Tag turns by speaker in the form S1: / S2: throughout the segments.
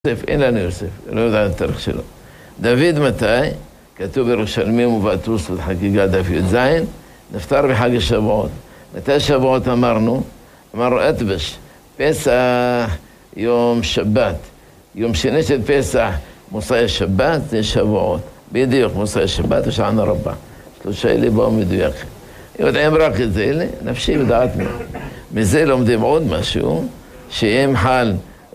S1: יוסף, אין לנו יוסף, לא יודע את התאריך שלו. דוד מתי? כתוב בירושלמים ובעטרוס וחגיגה דף י"ז, נפטר בחג השבועות. מתי שבועות אמרנו אתבש, פסח יום שבת. יום שני של פסח, מוסאי שבת, זה שבועות. בדיוק מוסאי שבת ושענה רבה. שלושה אלה באו מדויק. יודעים רק את זה, אלה, נפשי ודעת מה. מזה לומדים עוד משהו, שאם חל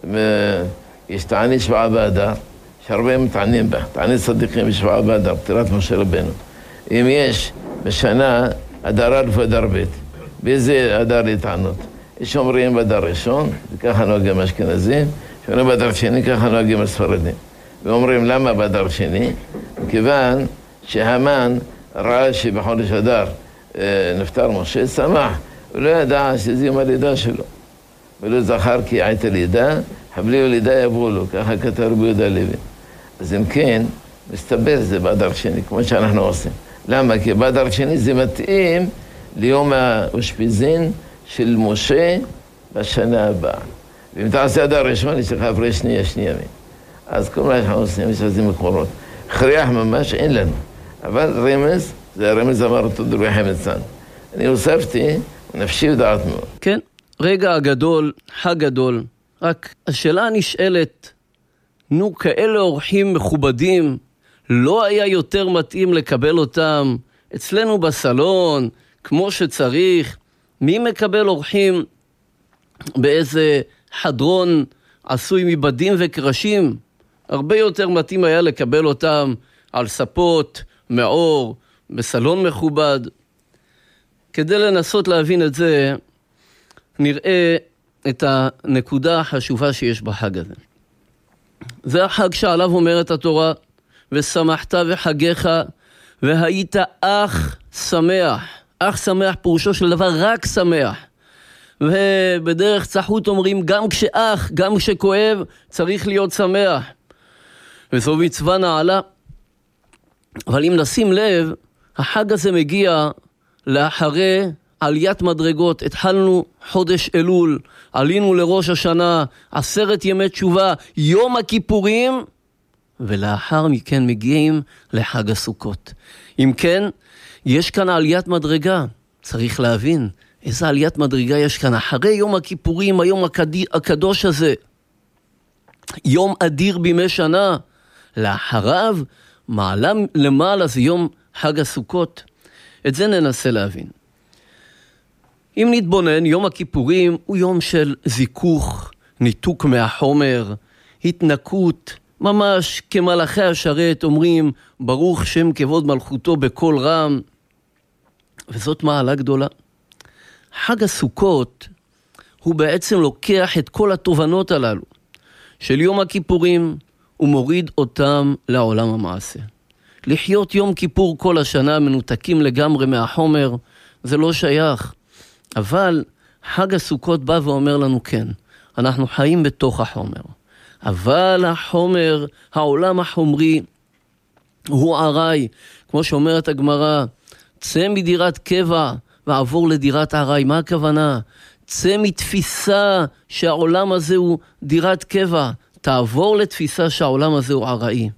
S1: יש תענית שבעה באדר, שהרבה מתענים בה, תענית צדיקים בשבעה באדר, פטירת משה רבנו. אם יש בשנה אדר א' ואדר ב', באיזה אדר להתענות? יש אומרים באדר ראשון, וככה נוהגים אשכנזים, שאומרים באדר שני, ככה נוהגים הספרדים. ואומרים למה באדר שני? מכיוון שהמן ראה שבחודש אדר נפטר משה, שמח, הוא לא ידע שזה יום הלידה שלו. ולא זכר כי עת הלידה, חבלי ולידה יבואו לו, ככה כתב רבי יהודה הלוי. אז אם כן, מסתבר זה באדר שני, כמו שאנחנו עושים. למה? כי באדר שני זה מתאים ליום האושפיזין של משה בשנה הבאה. ואם תעשה אדר ראשון, יש לך הפרש שני ימים. אז כל מה שאנחנו עושים, יש לזה מקורות. הכרח ממש אין לנו. אבל רמז, זה הרמז אמר אותו דרבי חמצן. אני הוספתי, נפשי ודעת מאוד.
S2: כן, רגע הגדול, חג גדול. רק השאלה נשאלת, נו, כאלה אורחים מכובדים, לא היה יותר מתאים לקבל אותם אצלנו בסלון, כמו שצריך? מי מקבל אורחים באיזה חדרון עשוי מבדים וקרשים? הרבה יותר מתאים היה לקבל אותם על ספות, מאור, בסלון מכובד. כדי לנסות להבין את זה, נראה את הנקודה החשובה שיש בחג הזה. זה החג שעליו אומרת התורה, ושמחת וחגיך, והיית אך שמח. אך שמח פירושו של דבר רק שמח. ובדרך צחות אומרים, גם כשאח, גם כשכואב, צריך להיות שמח. וזו מצווה נעלה. אבל אם נשים לב, החג הזה מגיע לאחרי עליית מדרגות. התחלנו חודש אלול, עלינו לראש השנה, 10 ימי תשובה, יום הכיפורים, ולאחר מכן מגיעים לחג הסוכות. אם כן, יש כאן עליית מדרגה. צריך להבין איזה עליית מדרגה יש כאן. אחרי יום הכיפורים, היום הקדוש הזה, יום אדיר בימי שנה, לאחריו מעלה למעלה זה יום חג הסוכות. את זה ננסה להבין. אם נתבונן, יום הכיפורים הוא יום של זיכוך, ניתוק מהחומר, התנקות, ממש כמלאכי השרת אומרים, ברוך שם כבוד מלכותו בכל רם, וזאת מעלה גדולה. חג הסוכות הוא בעצם לוקח את כל התובנות הללו של יום הכיפורים, ומוריד אותם לעולם המעשה. לחיות יום כיפור כל השנה מנותקים לגמרי מהחומר, זה לא שייך. אבל חג הסוכות בא ואומר לנו כן, אנחנו חיים בתוך החומר. אבל החומר, העולם החומרי, הוא ערי. כמו שאומרת הגמרא, צא מדירת קבע ועבור לדירת ערי. מה הכוונה? צא מתפיסה שהעולם הזה הוא דירת קבע. תעבור לתפיסה שהעולם הזה הוא עראי.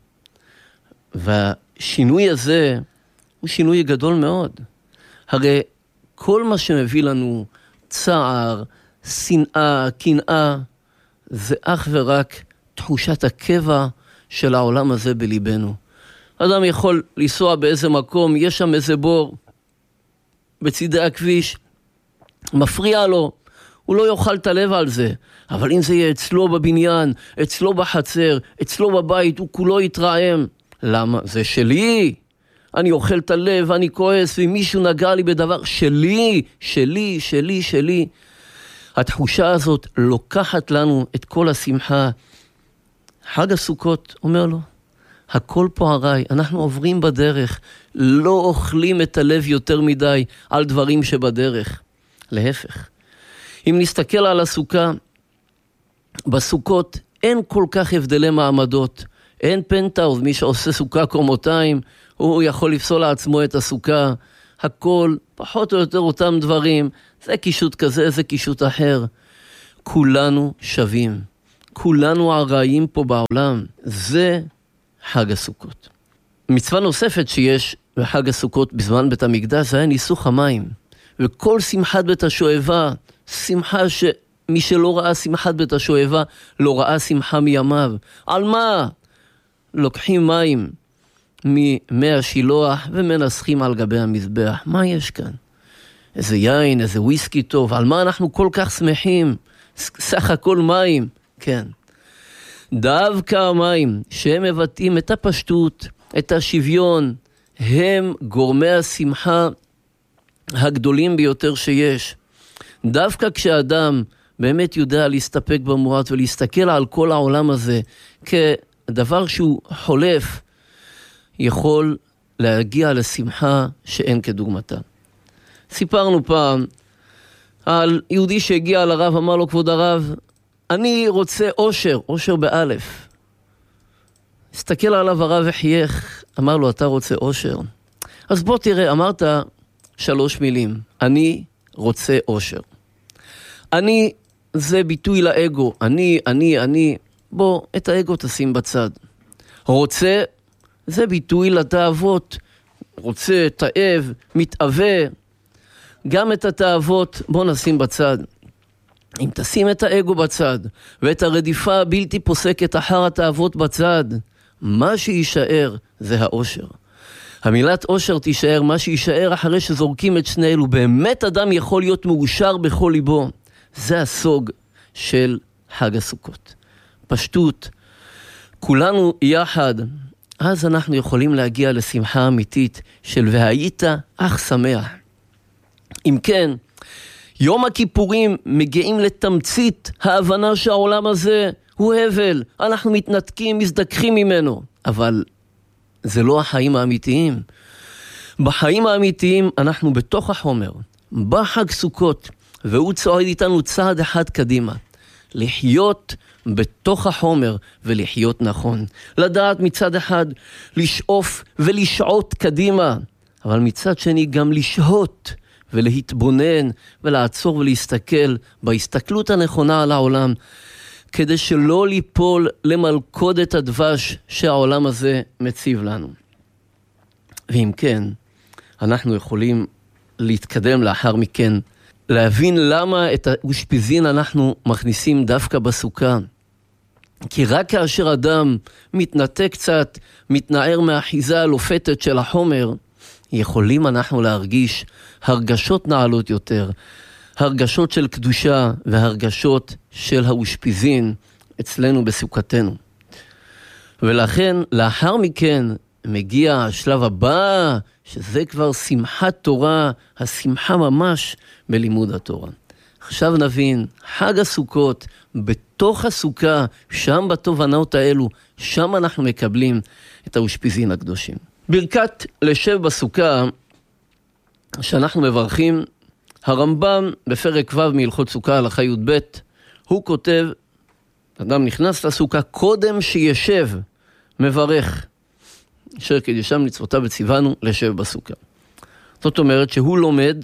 S2: והשינוי הזה הוא שינוי גדול מאוד. הרי כל מה שמביא לנו צער, שנאה, קנאה, זה אך ורק תחושת הקבע של העולם הזה בליבנו. אדם יכול לנסוע באיזה מקום, יש שם איזה בור בצידי הכביש, מפריע לו, הוא לא יאכל את הלב על זה. אבל אם זה יהיה אצלו בבניין, אצלו בחצר, אצלו בבית, הוא כולו יתרעם. למה? זה שלי. אני אוכל את הלב, אני כועס, ואם מישהו נגע לי בדבר שלי, שלי, שלי, שלי. התחושה הזאת לוקחת לנו את כל השמחה. חג הסוכות אומר לו, הכל פה הרי, אנחנו עוברים בדרך, לא אוכלים את הלב יותר מדי על דברים שבדרך. להפך. אם נסתכל על הסוכה, בסוכות אין כל כך הבדלי מעמדות. אין פנטאוז, מי שעושה סוכה קומותיים, הוא יכול לפסול לעצמו את הסוכה. הכל, פחות או יותר אותם דברים. זה קישוט כזה, זה קישוט אחר. כולנו שווים. כולנו הרעים פה בעולם. זה חג הסוכות. מצווה נוספת שיש בחג הסוכות בזמן בית המקדש, זה היה ניסוך המים. וכל שמחת בית השואבה, שמחה שמי שלא ראה שמחת בית השואבה, לא ראה שמחה מימיו. על מה? לוקחים מים ממי השילוח ומנסחים על גבי המזבח. מה יש כאן? איזה יין, איזה וויסקי טוב, על מה אנחנו כל כך שמחים? סך הכל מים, כן. דווקא המים שהם מבטאים את הפשטות, את השוויון, הם גורמי השמחה הגדולים ביותר שיש. דווקא כשאדם באמת יודע להסתפק במועט ולהסתכל על כל העולם הזה כדבר שהוא חולף, יכול להגיע לשמחה שאין כדוגמתה. סיפרנו פעם על יהודי שהגיע לרב, אמר לו, כבוד הרב, אני רוצה אושר, אושר באלף. הסתכל עליו הרב וחייך, אמר לו, אתה רוצה אושר? אז בוא תראה, אמרת 3 מילים, אני רוצה אושר. אני זה ביטוי לאגו, אני, בוא, את האגו תשים בצד. רוצה, זה ביטוי לתאוות, רוצה, תאב, מתאווה, גם את התאוות בוא נשים בצד. אם תשים את האגו בצד, ואת הרדיפה הבלתי פוסקת אחר התאוות בצד, מה שישאר זה האושר. המילת אושר תישאר, מה שישאר אחרי שזורקים את שני אלו, באמת אדם יכול להיות מאושר בכל ליבו. זה הסוג של חג הסוכות. פשטות, כולנו יחד, אז אנחנו יכולים להגיע לשמחה אמיתית של והיית אך שמח. אם כן, יום הכיפורים מגיעים לתמצית ההבנה שהעולם הזה הוא הבל, אנחנו מתנתקים, מזדכחים ממנו, אבל זה לא החיים האמיתיים. בחיים האמיתיים אנחנו בתוך החומר, בחג סוכות, והוא צועד איתנו צעד אחד קדימה, לחיות בתוך החומר ולחיות נכון. לדעת מצד אחד לשאוף ולשעות קדימה, אבל מצד שני גם לשהות ולהתבונן ולעצור ולהסתכל בהסתכלות הנכונה על העולם, כדי שלא ליפול למלכודת הדבש שהעולם הזה מציב לנו. ואם כן, אנחנו יכולים להתקדם לאחר מכן, להבין למה את האושפיזין אנחנו מכניסים דווקא בסוכה. כי רק כאשר אדם מתנתק קצת, מתנער מהאחיזה הלופתת של החומר, יכולים אנחנו להרגיש הרגשות נעלות יותר, הרגשות של קדושה והרגשות של האושפיזין אצלנו בסוכתנו. ולכן לאחר מכן מגיע השלב הבא, שזה כבר שמחת תורה, השמחה ממש בלימוד התורה. עכשיו נבין, חג הסוכות, בתוך הסוכה, שם בתובנות האלו, שם אנחנו מקבלים את האושפיזין הקדושים. ברכת לשב בסוכה, שאנחנו מברכים, הרמב"ם בפרק ו' מהלכות סוכה הלכה י"ב, הוא כותב, אדם נכנס לסוכה, קודם שישב, מברך. אשר קידשם מצוותיו וציוונו לשב בסוכה. זאת אומרת שהוא לומד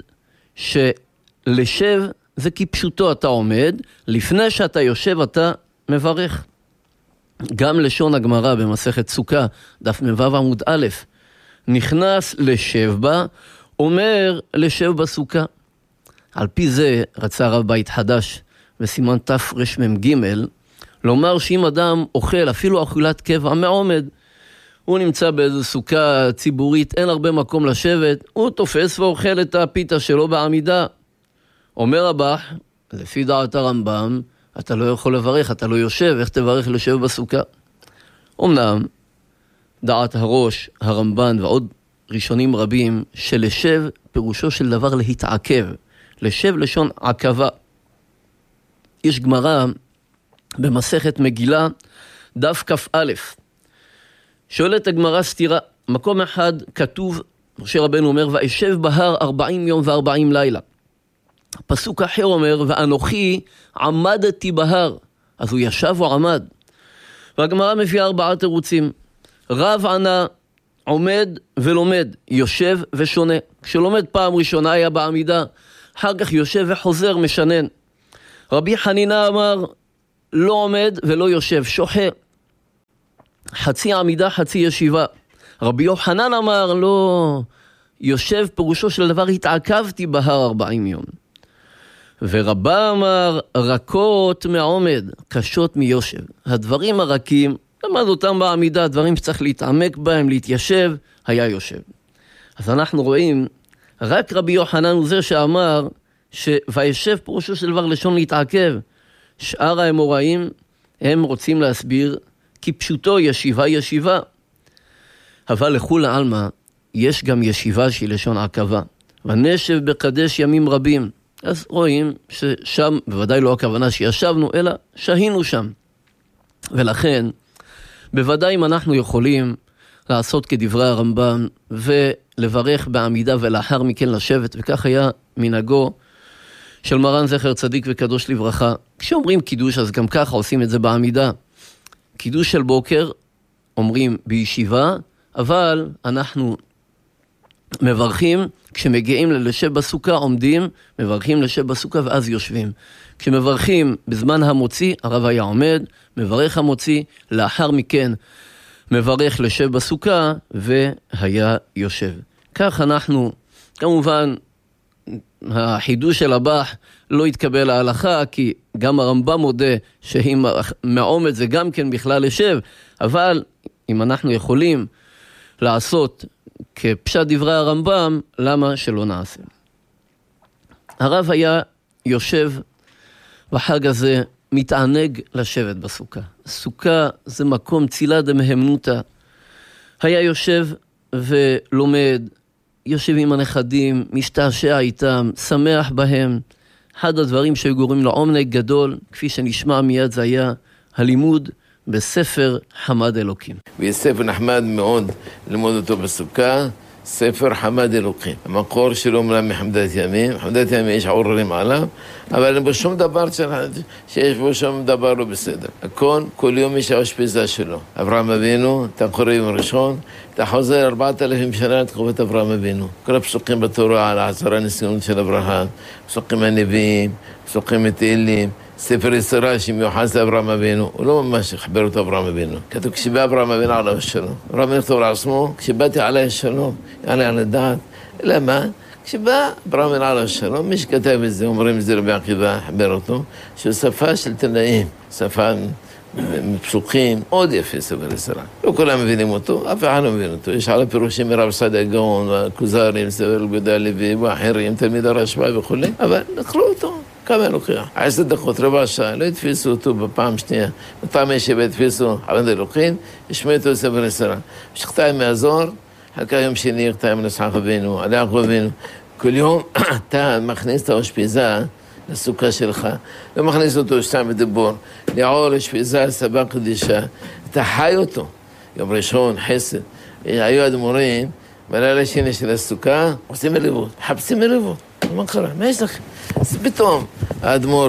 S2: שלשב זה כפשוטו, אתה עומד, לפני שאתה יושב אתה מברך. גם לשון הגמרא במסכת סוכה, דף מ"ו עמוד א', נכנס לשב בה, אומר לשב בסוכה. על פי זה רצה רב בית חדש בסימן תרמ"ג, לומר שאם אדם אוכל אפילו אכילת קבע מעומד, הוא נמצא באיזו סוכה ציבורית, אין הרבה מקום לשבת, הוא תופס ואוכל את הפיתה שלו בעמידה. אומר הבח, לפי דעת הרמב"ם, אתה לא יכול לברך, אתה לא יושב, איך תברך לשב בסוכה? אמנם, דעת הראש, הרמב"ן ועוד ראשונים רבים, שלשב פירושו של דבר להתעכב. לשב לשון עכבה. יש גמרא במסכת מגילה, דף כ"א. שואלת הגמרא סתירה, מקום אחד כתוב, משה רבנו אומר, ואשב בהר 40 יום ו40 לילה. פסוק אחר אומר, ואנוכי עמדתי בהר. אז הוא ישב או עמד. והגמרא מביאה 4 תירוצים. רב ענה, עומד ולומד, יושב ושונה. כשלומד פעם ראשונה היה בעמידה, אחר כך יושב וחוזר משנן. רבי חנינה אמר, לא עומד ולא יושב, שוחה. חצי עמידה, חצי ישיבה. רבי יוחנן אמר, לא, יושב פירושו של דבר, התעכבתי בהר 40 יום. ורבה אמר, רכות מעומד, קשות מיושב. הדברים הרכים, למד אותם בעמידה, דברים שצריך להתעמק בהם, להתיישב, היה יושב. אז אנחנו רואים, רק רבי יוחנן הוא זה שאמר, וישב פירושו של דבר לשון להתעכב. שאר האמוראים, הם רוצים להסביר, כי פשוטו ישיבה ישיבה. אבל לכול העלמא, יש גם ישיבה שהיא לשון עכבה. ונשב בקדש ימים רבים. אז רואים ששם, בוודאי לא הכוונה שישבנו, אלא שהינו שם. ולכן, בוודאי אם אנחנו יכולים לעשות כדברי הרמב"ם, ולברך בעמידה ולאחר מכן לשבת, וכך היה מנהגו של מרן זכר צדיק וקדוש לברכה. כשאומרים קידוש, אז גם ככה עושים את זה בעמידה. קידוש של בוקר, אומרים בישיבה, אבל אנחנו מברכים, כשמגיעים לשב בסוכה עומדים, מברכים לשב בסוכה ואז יושבים. כשמברכים בזמן המוציא, הרב היה עומד, מברך המוציא, לאחר מכן מברך לשב בסוכה והיה יושב. כך אנחנו, כמובן, החידוש של הבח לא התקבל להלכה, כי גם הרמב"ם מודה שאם מעומד זה גם כן בכלל לשב, אבל אם אנחנו יכולים לעשות כפשט דברי הרמב"ם, למה שלא נעשה? הרב היה יושב בחג הזה, מתענג לשבת בסוכה. סוכה זה מקום צילה דמהמנותא. היה יושב ולומד, יושב עם הנכדים, משתעשע איתם, שמח בהם. אחד הדברים שגורמים לעומק גדול, כפי שנשמע מיד, זה היה הלימוד בספר חמד אלוקים.
S1: ויש ספר נחמד מאוד ללמוד אותו בסוכה, ספר חמד אלוקים. המקור שלו מלא מחמדת ימים, חמדת ימים יש עוררים עליו, אבל אין בו שום דבר שיש בו שום דבר לא בסדר. כל יום יש האשפיזה שלו. אברהם אבינו, אתה קורא יום ראשון, אתה חוזר 4,000 שנה לתקופת אברהם אבינו. כל הפסוקים בתורה על 10 ניסיונות של אברהם, פסוקים הנביאים, פסוקים התהילים, ספר יצירה שמיוחס לאברהם אבינו, הוא לא ממש חבר אותו אברהם אבינו. כתוב, כשבא אברהם אבינו עליו השלום. אברהם אבינו כתוב לעצמו, כשבאתי עלי השלום, יעלה על הדעת. אלא מה? כשבא אברהם אבינו עליו השלום, מי שכתב את זה, אומרים את זה רבי עקיבא, חבר אותו, שהוא שפה של תנאים, שפה פסוקים, מאוד יפה ספר יצירה. לא כולם מבינים אותו, אף אחד לא מבין אותו. יש עליו פירושים מרב סעדיה גאון, כוזרים, ספר יהודה הלוי, ואחרים, תלמיד הרשב"א וכו', אבל נקראו אותו. כמה לוקח? 10 דקות, רבע שעה, לא התפיסו אותו בפעם שנייה. בפעם השבע התפיסו חמד אלוקים, השמיעו אותו ספר יצירה. שכתיים מהזוהר, אחר כך יום שני, כתיים לסחק אבינו, על יעקב אבינו. כל יום אתה מכניס את האשפיזה לסוכה שלך, לא מכניס אותו שתם בדיבור, לעול אשפיזה, סבא קדישה, אתה חי אותו. יום ראשון, חסד. היו אדמו"רים, בלילה שני של הסוכה, עושים מריבות, מחפשים מריבות. מה קרה? מה יש לכם? אז פתאום האדמו"ר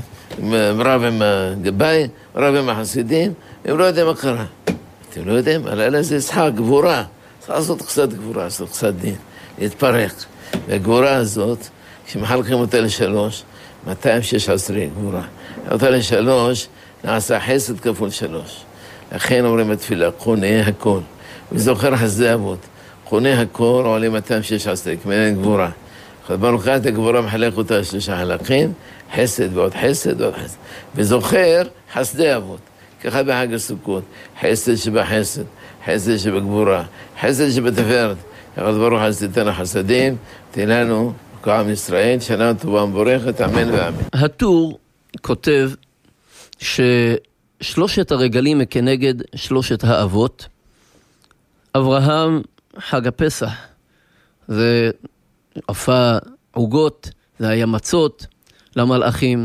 S1: רב עם הגבאי, רב עם החסידים, הם לא יודעים מה קרה. אתם לא יודעים? הלילה זה ישחק, גבורה. צריך לעשות קצת גבורה, לעשות קצת דין, להתפרק. והגבורה הזאת, כשמחלקים אותה לשלוש, 216 גבורה. אותה לשלוש, נעשה חסד כפול 3. לכן אומרים בתפילה, קונה הכל. וזוכר חסדי אבות. קונה הכל, עולה 216, כמעין גבורה. ברוך את הגבורה מחלק אותה לשלושה חלקים, חסד ועוד חסד ועוד חסד. וזוכר חסדי אבות, ככה בחג הסוכות, חסד שבחסד, חסד שבגבורה, חסד שבתפארת. יחד ברוך אז תיתן החסדים, תן לנו כעם ישראל, שנה טובה ומבורכת, אמן ואמן.
S2: הטור כותב ששלושת הרגלים כנגד שלושת האבות. אברהם, חג הפסח, זה עפה עוגות, זה היה מצות למלאכים,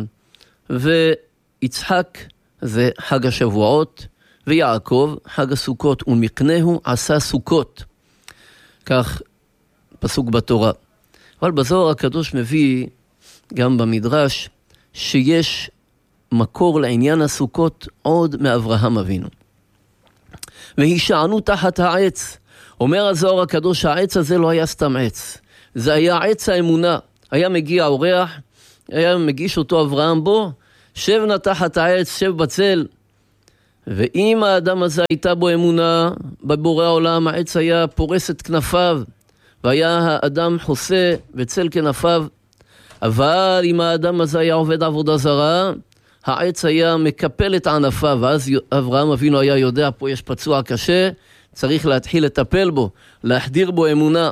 S2: ויצחק זה חג השבועות, ויעקב חג הסוכות, ומקנהו עשה סוכות. כך פסוק בתורה. אבל בזוהר הקדוש מביא גם במדרש שיש מקור לעניין הסוכות עוד מאברהם אבינו. והישענו תחת העץ. אומר הזוהר הקדוש, העץ הזה לא היה סתם עץ. זה היה עץ האמונה. היה מגיע אורח, היה מגיש אותו אברהם בו, שב נא תחת העץ, שב בצל. ואם האדם הזה הייתה בו אמונה בבורא העולם, העץ היה פורס את כנפיו, והיה האדם חוסה בצל כנפיו. אבל אם האדם הזה היה עובד עבודה זרה, העץ היה מקפל את ענפיו, ואז אברהם אבינו היה יודע, פה יש פצוע קשה, צריך להתחיל לטפל בו, להחדיר בו אמונה.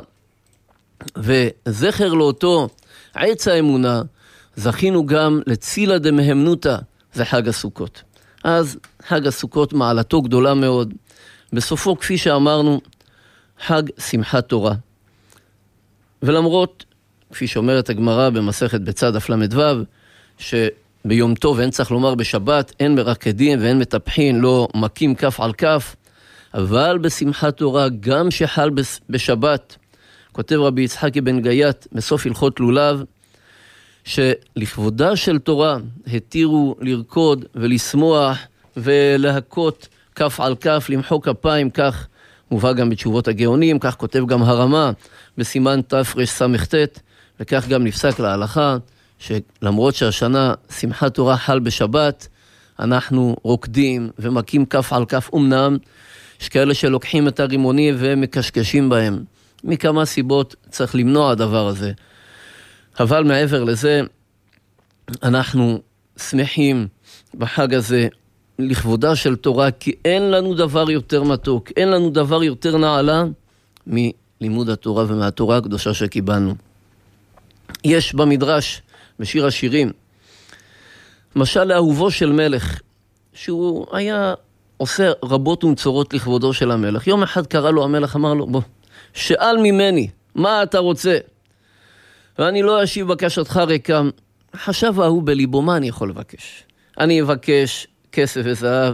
S2: וזכר לאותו עץ האמונה, זכינו גם לצילה דמהמנותא, זה חג הסוכות. אז חג הסוכות מעלתו גדולה מאוד. בסופו, כפי שאמרנו, חג שמחת תורה. ולמרות, כפי שאומרת הגמרא במסכת בצד דף ל"ו, שביום טוב, אין צריך לומר בשבת, אין מרקדים ואין מטפחין, לא מכים כף על כף, אבל בשמחת תורה, גם שחל בשבת, כותב רבי יצחקי בן גייט בסוף הלכות לולב, שלכבודה של תורה התירו לרקוד ולשמוח ולהכות כף על כף, למחוא כפיים, כך מובא גם בתשובות הגאונים, כך כותב גם הרמה בסימן תרס"ט, וכך גם נפסק להלכה, שלמרות שהשנה שמחת תורה חל בשבת, אנחנו רוקדים ומכים כף על כף. אמנם יש כאלה שלוקחים את הרימונים ומקשקשים בהם, מכמה סיבות צריך למנוע הדבר הזה. אבל מעבר לזה, אנחנו שמחים בחג הזה לכבודה של תורה, כי אין לנו דבר יותר מתוק, אין לנו דבר יותר נעלה מלימוד התורה ומהתורה הקדושה שקיבלנו. יש במדרש, בשיר השירים, משל לאהובו של מלך, שהוא היה עושה רבות ומצורות לכבודו של המלך. יום אחד קרא לו המלך, אמר לו, בוא, שאל ממני, מה אתה רוצה? ואני לא אשיב בקשתך ריקם. חשב ההוא בליבו, מה אני יכול לבקש? אני אבקש כסף וזהב,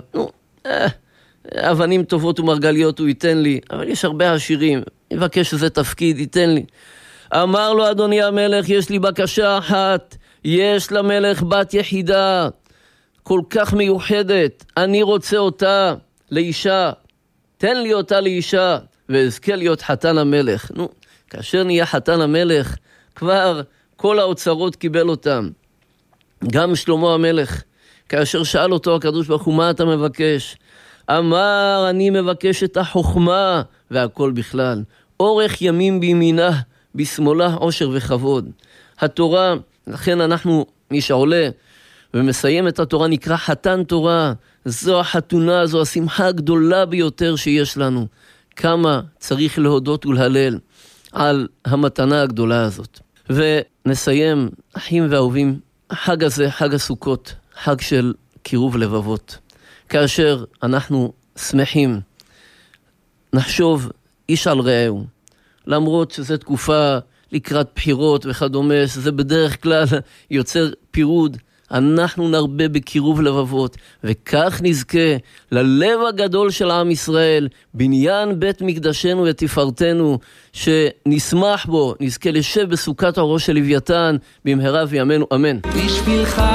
S2: אבנים טובות ומרגליות הוא ייתן לי, אבל יש הרבה עשירים, אני אבקש שזה תפקיד, ייתן לי. אמר לו, אדוני המלך, יש לי בקשה אחת, יש למלך בת יחידה, כל כך מיוחדת, אני רוצה אותה לאישה, תן לי אותה לאישה, ואזכה להיות חתן המלך. כאשר נהיה חתן המלך, כבר כל האוצרות קיבל אותם. גם שלמה המלך, כאשר שאל אותו הקדוש ברוך הוא, מה אתה מבקש? אמר, אני מבקש את החוכמה, והכל בכלל. אורך ימים בימינה, בשמאלה עושר וכבוד. התורה, לכן אנחנו, מי שעולה ומסיים את התורה, נקרא חתן תורה. זו החתונה, זו השמחה הגדולה ביותר שיש לנו. כמה צריך להודות ולהלל על המתנה הגדולה הזאת. ונסיים, אחים ואהובים, החג הזה, חג הסוכות, חג של קירוב לבבות. כאשר אנחנו שמחים, נחשוב איש על רעהו, למרות שזו תקופה לקראת בחירות וכדומה, שזה בדרך כלל יוצר פירוד, אנחנו נרבה בקירוב לבבות, וכך נזכה ללב הגדול של עם ישראל, בניין בית מקדשנו ותפארתנו, שנשמח בו, נזכה לשב בסוכת הראש של לוויתן, במהרה וימינו, אמן.